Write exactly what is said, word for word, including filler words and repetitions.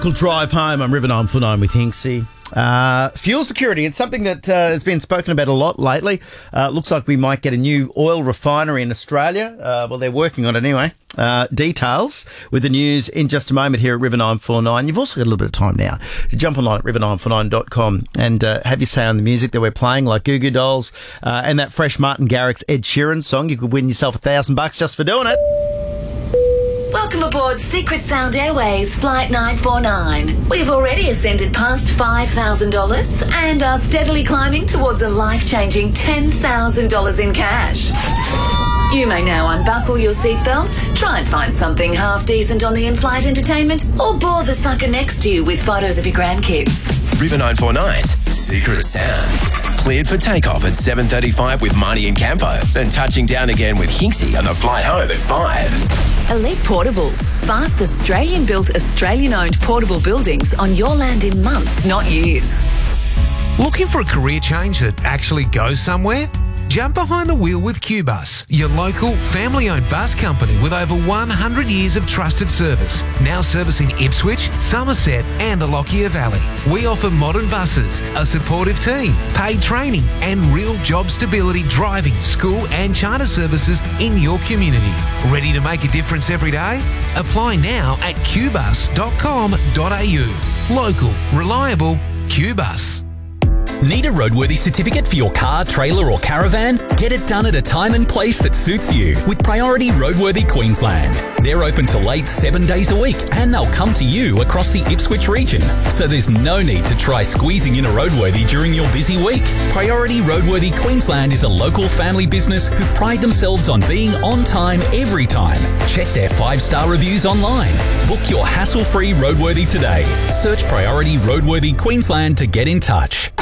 Called Drive Home. I'm River nine four nine with Hinksy. Uh, fuel security, it's something that uh, has been spoken about a lot lately. Uh, looks like we might get a new oil refinery in Australia. Uh, well, they're working on it anyway. Uh, details with the news in just a moment here at River nine four nine. You've also got a little bit of time now to jump online at river nine four nine dot com and uh, have your say on the music that we're playing, like Goo Goo Dolls uh, and that fresh Martin Garrix Ed Sheeran song. You could win yourself a thousand bucks just for doing it. Welcome aboard Secret Sound Airways Flight nine four nine. We've already ascended past five thousand dollars and are steadily climbing towards a life-changing ten thousand dollars in cash. You may now unbuckle your seatbelt, try and find something half-decent on the in-flight entertainment, or bore the sucker next to you with photos of your grandkids. River nine four nine's Secret Sound. Cleared for takeoff at seven thirty-five with Marnie and Campo, then touching down again with Hinksy on the flight home at five. Elite Portables. Fast Australian-built, Australian-owned portable buildings on your land in months, not years. Looking for a career change that actually goes somewhere? Jump behind the wheel with Qbus, your local family-owned bus company with over one hundred years of trusted service. Now servicing Ipswich, Somerset and the Lockyer Valley. We offer modern buses, a supportive team, paid training and real job stability driving, school and charter services in your community. Ready to make a difference every day? Apply now at qbus dot com dot a u. Local, reliable, Qbus. Need a roadworthy certificate for your car, trailer or caravan? Get it done at a time and place that suits you with Priority Roadworthy Queensland. They're open till late seven days a week and they'll come to you across the Ipswich region. So there's no need to try squeezing in a roadworthy during your busy week. Priority Roadworthy Queensland is a local family business who pride themselves on being on time every time. Check their five-star reviews online. Book your hassle-free roadworthy today. Search Priority Roadworthy Queensland to get in touch.